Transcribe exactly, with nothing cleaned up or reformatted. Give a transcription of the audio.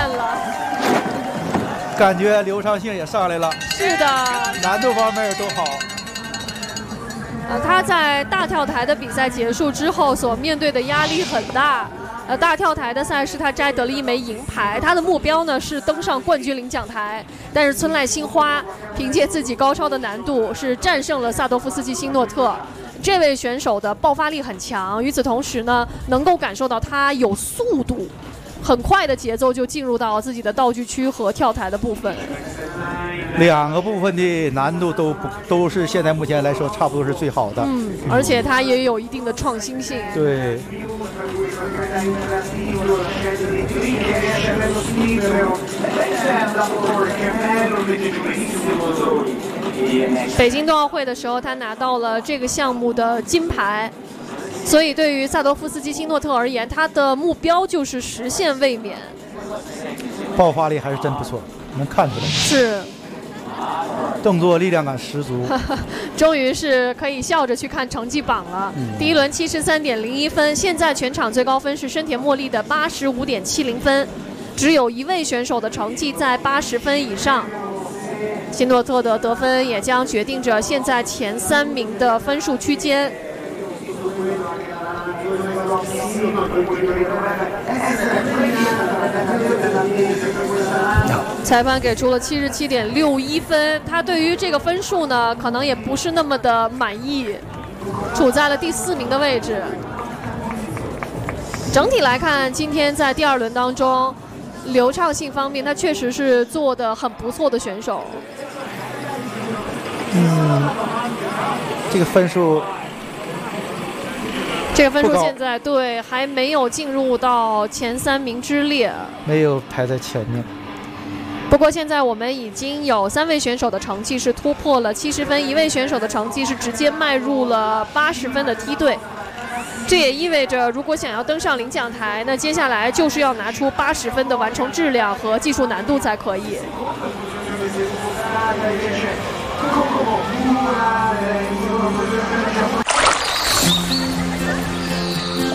看了。 感觉流畅性也上来了。 是的， 难度方面都好。 呃，他在大跳台的比赛结束之后所面对的压力很大。呃，大跳台的赛事他摘得了一枚银牌，他的目标呢是登上冠军领奖台。但是村濑心花凭借自己高超的难度是战胜了萨多夫斯基辛诺特。这位选手的爆发力很强，与此同时呢，能够感受到他有速度，很快的节奏就进入到自己的道具区和跳台的部分。 两个部分的难度都不都是现在目前来说差不多是最好的。 嗯，而且它也有一定的创新性。 对。 北京冬奥会的时候，他拿到了这个项目的金牌。所以，对于萨多夫斯基辛诺特而言，他的目标就是实现卫冕。 爆发力还是真不错，能看出来。 是。 动作力量感十足。 终于是可以笑着去看成绩榜了。嗯、第一轮七十三点零一分，现在全场最高分是深田茉莉的八十五点七零分，只有一位选手的成绩在八十分以上。辛诺特的得分也将决定着现在前三名的分数区间。裁判给出了七十七点六一分，他对于这个分数呢，可能也不是那么的满意，处在了第四名的位置。整体来看，今天在第二轮当中，流畅性方面，他确实是做得很不错的选手。 嗯，这个分数。 这个分数现在对还没有进入到前三名之列， 没有排在前面。 不过现在我们已经有三位选手的成绩是突破了七十分，一位选手的成绩是直接迈入了八十分的梯队。这也意味着，如果想要登上领奖台，那接下来就是要拿出八十分的完成质量和技术难度才可以。